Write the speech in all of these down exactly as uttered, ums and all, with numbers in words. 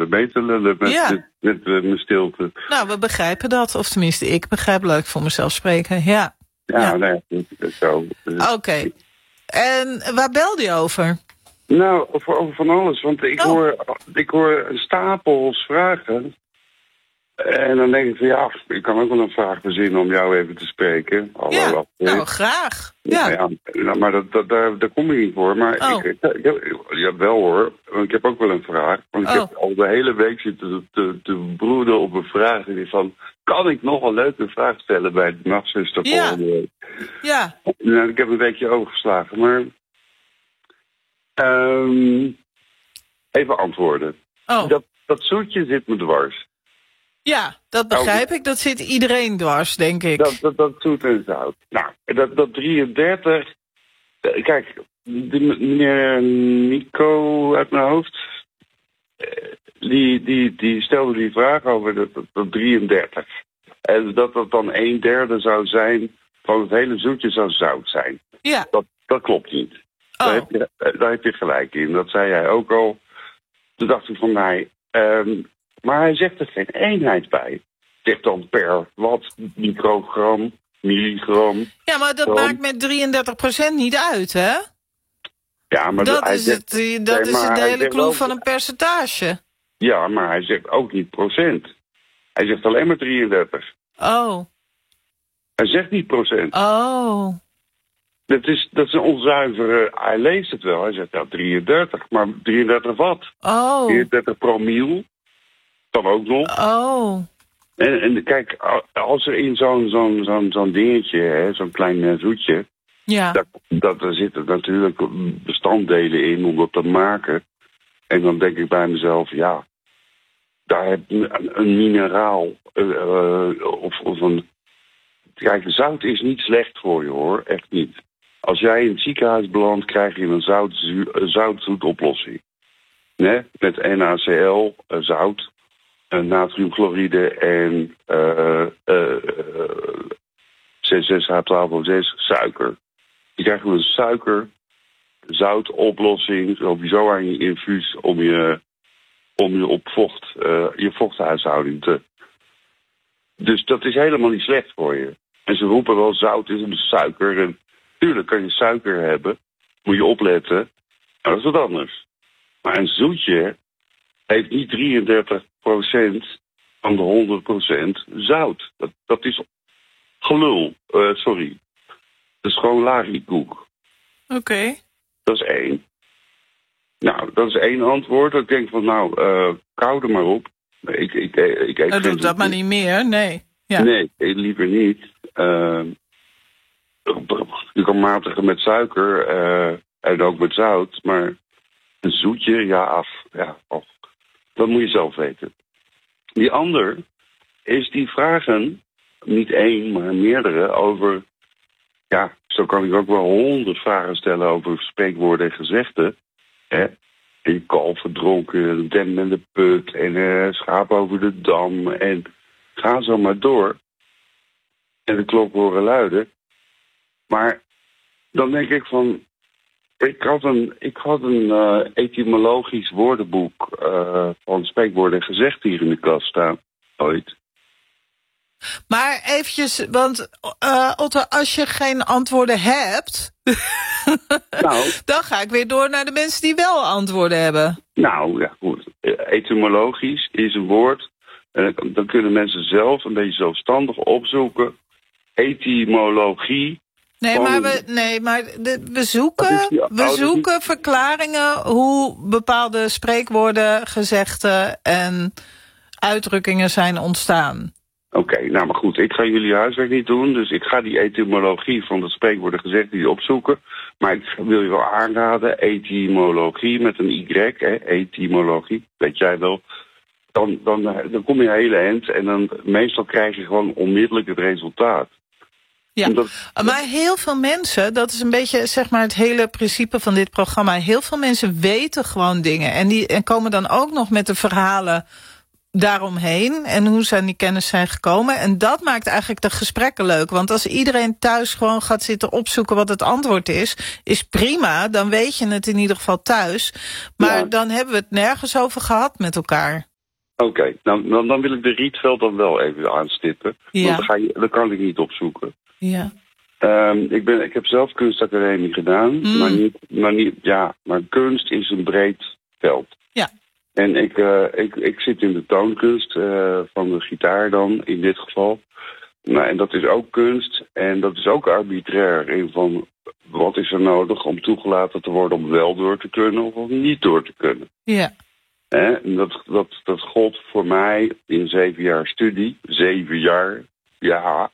verder mee te lullen met, Ja. met, met, uh, mijn stilte. Nou, we begrijpen dat. Of tenminste, ik begrijp, laat ik voor mezelf spreken. Ja. Ja, Ja. nee, dat is zo. Oké. Okay. En waar belde je over? Nou, over, over van alles. Want ik, Oh. hoor, ik hoor een stapel vragen. En dan denk ik van ja, ik kan ook wel een vraag verzinnen om jou even te spreken. Hallo, Ja, Astrid. nou graag. Ja. Ja, ja, maar dat, dat, daar, daar kom ik niet voor. Maar Oh. ik, ik, ik, ja, wel hoor. Want ik heb ook wel een vraag. Want ik Oh. heb al de hele week zitten te, te broeden op een vraag. Die van, kan ik nog een leuke vraag stellen bij de nachtzuster Ja. volgende week? Ja. Nou, ik heb een weekje overgeslagen. Maar um, even antwoorden. Oh. Dat, dat zoetje zit me dwars. Ja, dat begrijp ik. Dat zit iedereen dwars, denk ik. Dat, dat, dat zoet en zout. Nou, dat, dat drieëndertig... uh, Kijk, die meneer Nico uit mijn hoofd... Uh, die, die, die stelde die vraag over dat, dat, dat drieëndertig. En dat dat dan een derde zou zijn van het hele zoetje zou zout zijn. Ja. Dat, dat klopt niet. Oh. Daar, heb je, daar heb je gelijk in. Dat zei jij ook al. Toen dacht ik van mij... Um, maar hij zegt er geen eenheid bij. Zegt dan per wat, microgram, milligram. Ja, maar dat gram. maakt met drieëndertig procent niet uit, hè? Ja, maar dat hij is, zegt, het, dat nee, is maar de hij hele zegt clue ook- van een percentage. Ja, maar hij zegt ook niet procent. Hij zegt alleen maar drieëndertig. Oh, Hij zegt niet procent. oh. Dat is, dat is een onzuivere... Hij leest het wel. Hij zegt ja, drieëndertig. Maar drieëndertig wat? Oh, drieëndertig promiel. Kan ook nog. oh. En, en kijk, als er in zo'n zo'n zo'n zo'n dingetje, hè, zo'n klein uh, zoetje... Ja, Dat, dat, er zitten natuurlijk bestanddelen in om dat te maken. En dan denk ik bij mezelf, ja... Daar heb je een, een mineraal uh, uh, of, of een... Kijk, zout is niet slecht voor je, hoor. Echt niet. Als jij in het ziekenhuis belandt, krijg je een zout, zoutzoetoplossing. Nee? Met N A C L, uh, zout, uh, natriumchloride en uh, uh, uh, C zes H twaalf O zes, suiker. Je krijgt een suiker, zoutoplossing, sowieso aan je infuus om je, om je op vocht, uh, je vochthuishouding te... Dus dat is helemaal niet slecht voor je. En ze roepen wel zout is een suiker. En tuurlijk kan je suiker hebben. Moet je opletten. Nou, dat is wat anders. Maar een zoetje heeft niet drieëndertig procent van de honderd procent zout. Dat, dat is gelul. Uh, sorry. Dat is gewoon lariekoek. oké. Okay. Dat is één. Nou, dat is één antwoord. Ik denk van, nou, uh, kou er maar op. Ik, ik, ik, ik eet Nou, doe dat maar niet meer, nee. Ja. Nee, liever niet. Uh, je kan matigen met suiker uh, en ook met zout, maar een zoetje, ja, af. Ja, af. Dat moet je zelf weten. Die ander is die vragen, niet één, maar meerdere, over... Ja, zo kan ik ook wel honderd vragen stellen over spreekwoorden en gezegden. Hè? En kalf verdronken, dem en de put en uh, schaap over de dam en ga zo maar door. En de klok horen luiden. Maar dan denk ik van... Ik had een, ik had een uh, etymologisch woordenboek uh, van spreekwoorden en gezegden hier in de kast staan. Ooit. Maar eventjes, want uh, Otto, als je geen antwoorden hebt... Nou, dan ga ik weer door naar de mensen die wel antwoorden hebben. Nou, ja, goed. Etymologisch is een woord. En dan kunnen mensen zelf een beetje zelfstandig opzoeken. Etymologie. Nee, van... maar we, nee, maar de, we zoeken, die, we zoeken verklaringen hoe bepaalde spreekwoorden, gezegden en uitdrukkingen zijn ontstaan. Oké, okay, nou maar goed, ik ga jullie huiswerk niet doen, dus ik ga die etymologie van het spreekwoorden gezegd die opzoeken. Maar ik wil je wel aanraden, etymologie met een Y, hè, etymologie, weet jij wel. Dan, dan, dan kom je hele eind en dan meestal krijg je gewoon onmiddellijk het resultaat. Ja, Omdat, maar heel veel mensen, dat is een beetje zeg maar het hele principe van dit programma. Heel veel mensen weten gewoon dingen en, die, en komen dan ook nog met de verhalen daaromheen en hoe ze aan die kennis zijn gekomen. En dat maakt eigenlijk de gesprekken leuk. Want als iedereen thuis gewoon gaat zitten opzoeken wat het antwoord is, is prima. Dan weet je het in ieder geval thuis. Maar ja. dan hebben we het nergens over gehad met elkaar. Oké, okay, nou dan, dan wil ik de Rietveld dan wel even aanstippen. Ja. Want dan, ga je, dan kan ik niet opzoeken. Ja. Um, ik, ben, ik heb zelf kunstacademie gedaan, mm. maar, niet, maar, niet, ja, maar kunst is een breed veld. Ja. En ik, uh, ik, ik zit in de toonkunst uh, van de gitaar dan, in dit geval. Nou, en dat is ook kunst en dat is ook arbitrair. In van, wat is er nodig om toegelaten te worden om wel door te kunnen of om niet door te kunnen. Ja. Hè? En dat, dat, dat gold voor mij in zeven jaar studie. Zeven jaar, ja.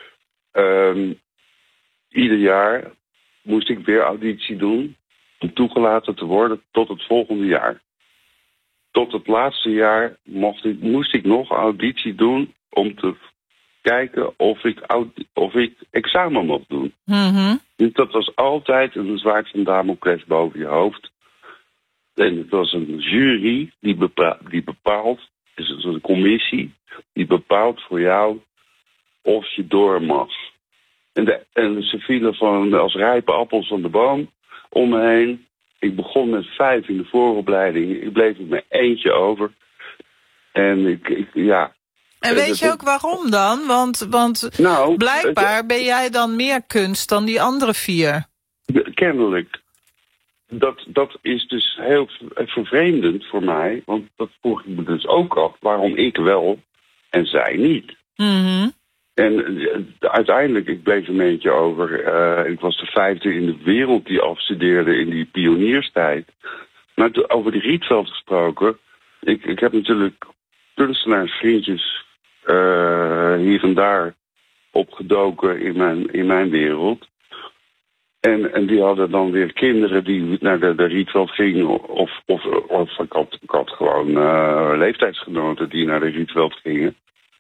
Um, ieder jaar moest ik weer auditie doen om toegelaten te worden tot het volgende jaar. Tot het laatste jaar mocht ik, moest ik nog auditie doen om te kijken of ik, of ik examen mocht doen. Mm-hmm. Dus dat was altijd een zwaard van Damocles boven je hoofd. En het was een jury die, bepa- die bepaalt, dus het is een commissie, die bepaalt voor jou of je door mag. En, de, en ze vielen van, als rijpe appels van de boom om me heen. Ik begon met vijf in de vooropleiding. Ik bleef met mijn eentje over. En ik, ik ja... En weet je ook waarom dan? Want, want nou, blijkbaar ben jij dan meer kunst dan die andere vier. Kennelijk. Dat, dat is dus heel vervreemdend voor mij. Want dat vroeg ik me dus ook af. Waarom ik wel en zij niet. Mm-hmm. En uh, uiteindelijk, ik bleef een beetje over. Uh, ik was de vijfde in de wereld die afstudeerde in die pionierstijd. Maar to, over die Rietveld gesproken. Ik, ik heb natuurlijk kunstenaarsvriendjes uh, hier en daar opgedoken in mijn, in mijn wereld. En, en die hadden dan weer kinderen die naar de, de Rietveld gingen. Of, of, of ik, had, ik had gewoon uh, leeftijdsgenoten die naar de Rietveld gingen.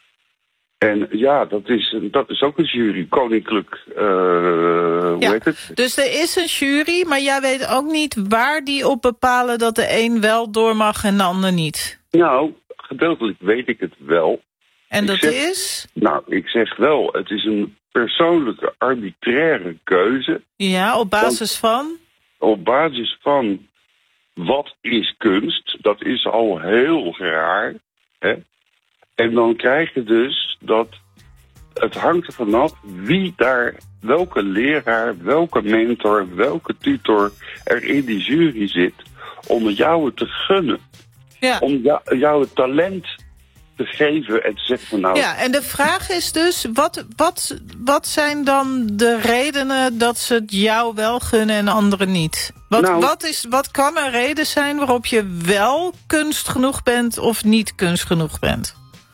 En ja, dat is, dat is ook een jury, koninklijk, uh, hoe ja, heet het? Dus er is een jury, maar jij weet ook niet waar die op bepalen dat de een wel door mag en de ander niet. Nou, gedeeltelijk weet ik het wel. En ik dat zeg, is? Nou, ik zeg wel, het is een persoonlijke, arbitraire keuze. Ja, op basis van? Op basis van, wat is kunst? Dat is al heel raar, hè? En dan krijg je dus dat het hangt er vanaf wie daar, welke leraar, welke mentor, welke tutor er in die jury zit om jou het te gunnen. Ja. Om jou, jou het talent te geven en te zeggen van nou... Ja, en de vraag is dus, wat, wat, wat zijn dan de redenen dat ze het jou wel gunnen en anderen niet? Wat, nou, wat, is, wat kan een reden zijn waarop je wel kunst genoeg bent of niet kunst genoeg bent?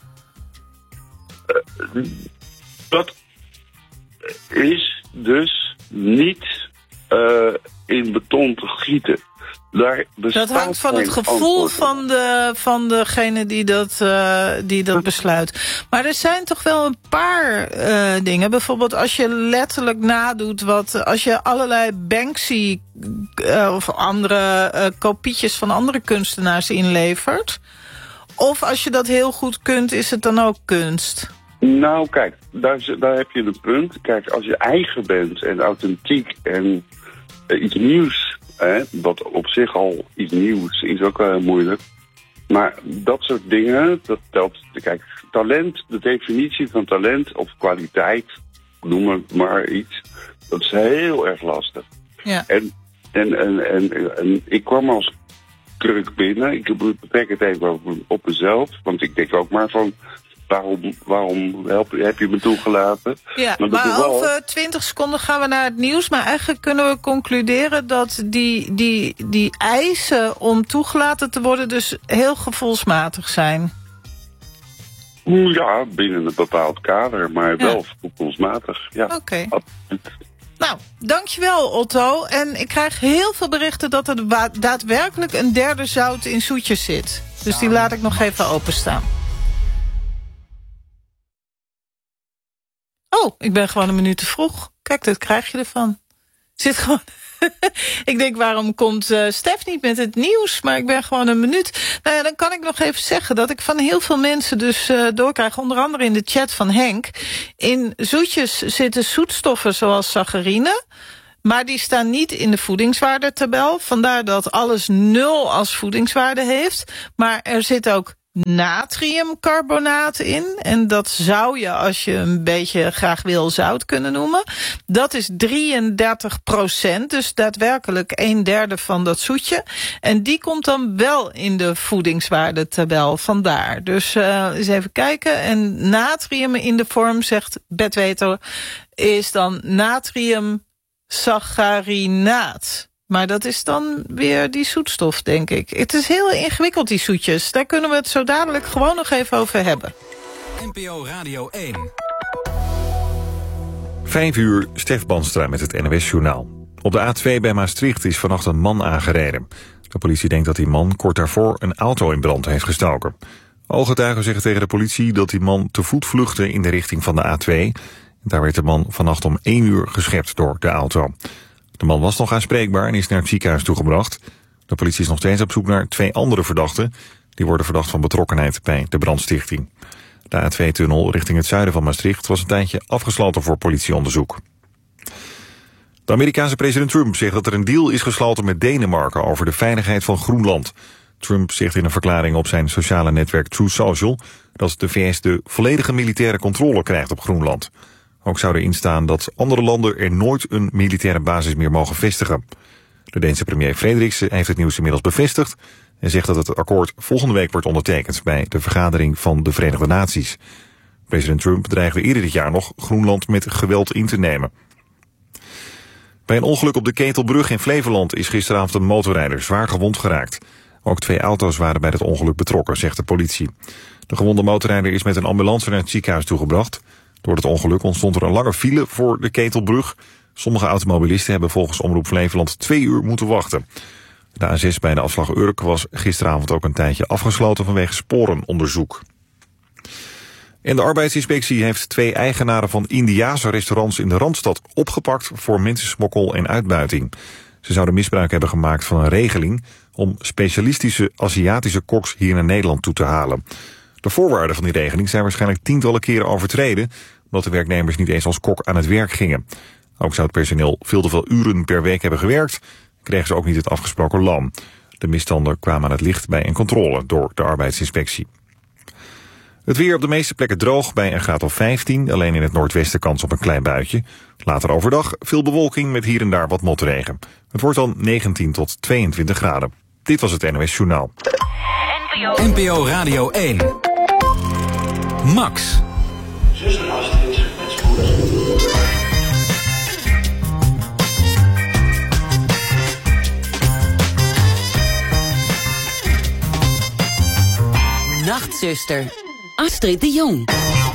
Uh, dat is dus niet uh, in beton te gieten. Daar dat hangt van het gevoel van, de, van degene die dat, uh, die dat besluit. Maar er zijn toch wel een paar uh, dingen. Bijvoorbeeld als je letterlijk nadoet wat... als je allerlei Banksy uh, of andere uh, kopietjes van andere kunstenaars inlevert... of als je dat heel goed kunt, is het dan ook kunst? Nou, kijk, daar, daar heb je een punt. Kijk, als je eigen bent en authentiek en uh, iets nieuws... Hè, wat op zich al iets nieuws is ook wel heel moeilijk. Maar dat soort dingen, dat telt... Kijk, talent, de definitie van talent of kwaliteit... noem het maar iets... dat is heel erg lastig. Ja. En, en, en, en, en ik kwam als kruk binnen. Ik betrek het even op, op mezelf. Want ik denk ook maar van... Waarom, waarom help, heb je me toegelaten? Ja, maar, maar wel... over twintig seconden gaan we naar het nieuws. Maar eigenlijk kunnen we concluderen dat die, die, die eisen om toegelaten te worden... dus heel gevoelsmatig zijn. Ja, binnen een bepaald kader, maar ja. wel gevoelsmatig. Ja, oké. Okay. Nou, dankjewel Otto. En ik krijg heel veel berichten dat er daadwerkelijk een derde zout in Soetjes zit. Dus die laat ik nog even openstaan. Oh, ik ben gewoon een minuut te vroeg. Kijk, dat krijg je ervan. Zit gewoon... ik denk, waarom komt uh, Stef niet met het nieuws? Maar ik ben gewoon een minuut. Nou ja, dan kan ik nog even zeggen dat ik van heel veel mensen dus uh, doorkrijg. Onder andere in de chat van Henk. In zoetjes zitten zoetstoffen zoals saccharine. Maar die staan niet in de voedingswaardetabel. Vandaar dat alles nul als voedingswaarde heeft. Maar er zit ook natriumcarbonaat in. En dat zou je, als je een beetje graag wil, zout kunnen noemen. Dat is drieëndertig procent, dus daadwerkelijk een derde van dat zoetje. En die komt dan wel in de voedingswaardetabel, vandaar. Dus uh, eens even kijken. En natrium in de vorm, zegt Betweter, is dan natriumsaccharinaat. Maar dat is dan weer die zoetstof, denk ik. Het is heel ingewikkeld, die zoetjes. Daar kunnen we het zo dadelijk gewoon nog even over hebben. N P O Radio één. Vijf uur, Stef Banstra met het N O S-journaal. Op de A twee bij Maastricht is vannacht een man aangereden. De politie denkt dat die man kort daarvoor een auto in brand heeft gestoken. Ooggetuigen zeggen tegen de politie dat die man te voet vluchtte in de richting van de A twee. Daar werd de man vannacht om één uur geschept door de auto. De man was nog aanspreekbaar en is naar het ziekenhuis toegebracht. De politie is nog steeds op zoek naar twee andere verdachten. Die worden verdacht van betrokkenheid bij de brandstichting. De A twee tunnel richting het zuiden van Maastricht was een tijdje afgesloten voor politieonderzoek. De Amerikaanse president Trump zegt dat er een deal is gesloten met Denemarken over de veiligheid van Groenland. Trump zegt in een verklaring op zijn sociale netwerk Truth Social dat de V S de volledige militaire controle krijgt op Groenland. Ook zou erin staan dat andere landen er nooit een militaire basis meer mogen vestigen. De Deense premier Frederiksen heeft het nieuws inmiddels bevestigd en zegt dat het akkoord volgende week wordt ondertekend bij de vergadering van de Verenigde Naties. President Trump dreigde eerder dit jaar nog Groenland met geweld in te nemen. Bij een ongeluk op de Ketelbrug in Flevoland is gisteravond een motorrijder zwaar gewond geraakt. Ook twee auto's waren bij het ongeluk betrokken, zegt de politie. De gewonde motorrijder is met een ambulance naar het ziekenhuis toegebracht. Door het ongeluk ontstond er een lange file voor de Ketelbrug. Sommige automobilisten hebben volgens Omroep Flevoland twee uur moeten wachten. De A zes bij de afslag Urk was gisteravond ook een tijdje afgesloten vanwege sporenonderzoek. En de arbeidsinspectie heeft twee eigenaren van Indiase restaurants in de Randstad opgepakt voor mensensmokkel en uitbuiting. Ze zouden misbruik hebben gemaakt van een regeling om specialistische Aziatische koks hier naar Nederland toe te halen. De voorwaarden van die regeling zijn waarschijnlijk tientallen keren overtreden, omdat de werknemers niet eens als kok aan het werk gingen. Ook zou het personeel veel te veel uren per week hebben gewerkt, kregen ze ook niet het afgesproken loon. De misstanden kwamen aan het licht bij een controle door de arbeidsinspectie. Het weer op de meeste plekken droog bij een graad of vijftien, alleen in het noordwesten kans op een klein buitje. Later overdag veel bewolking met hier en daar wat motregen. Het wordt dan negentien tot tweeëntwintig graden. Dit was het N O S Journaal. N P O Radio één. Max. Zuster Astrid met spoed. Nachtzuster, Astrid de Jong.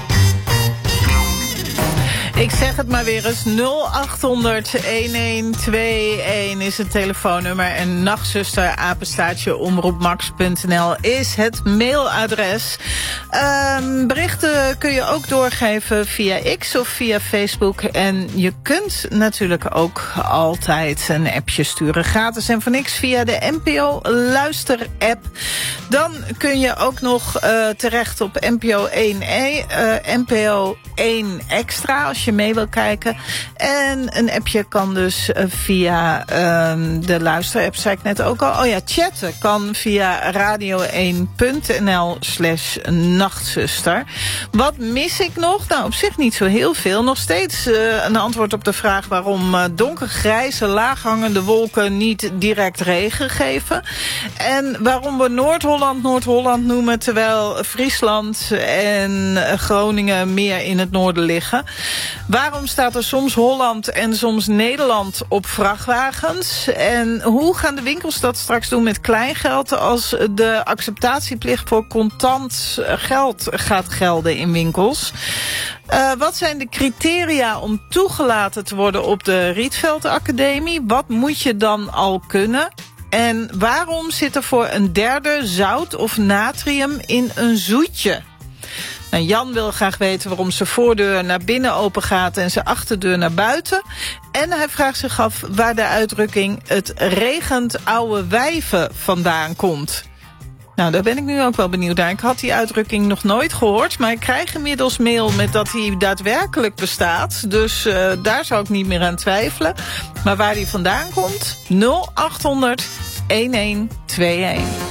Ik zeg het maar weer eens, nul acht honderd een een twee een is het telefoonnummer. En nachtzuster, apenstaartje, omroepmax punt n l is het mailadres. Um, berichten kun je ook doorgeven via X of via Facebook. En je kunt natuurlijk ook altijd een appje sturen. Gratis en voor niks via de N P O Luister-app. Dan kun je ook nog uh, terecht op N P O één E, uh, N P O één Extra als je mee wil kijken. En een appje kan dus via um, de luisterapp, zei ik net ook al. Oh ja, chatten kan via radio één punt n l slash nachtzuster. Wat mis ik nog? Nou, op zich niet zo heel veel. Nog steeds uh, een antwoord op de vraag waarom uh, donkergrijze, laaghangende wolken niet direct regen geven. En waarom we Noord-Holland Noord-Holland noemen, terwijl Friesland en Groningen meer in het noorden liggen. Waarom staat er soms Holland en soms Nederland op vrachtwagens? En hoe gaan de winkels dat straks doen met kleingeld als de acceptatieplicht voor contant geld gaat gelden in winkels? Uh, wat zijn de criteria om toegelaten te worden op de Rietveld Academie? Wat moet je dan al kunnen? En waarom zit er voor een derde zout of natrium in een zoetje? Nou, Jan wil graag weten waarom zijn voordeur naar binnen open gaat en zijn achterdeur naar buiten. En hij vraagt zich af waar de uitdrukking het regent oude wijven vandaan komt. Nou, daar ben ik nu ook wel benieuwd naar. Ik had die uitdrukking nog nooit gehoord, maar ik krijg inmiddels mail met dat hij daadwerkelijk bestaat. Dus uh, daar zou ik niet meer aan twijfelen. Maar waar die vandaan komt, nul acht honderd een een twee een.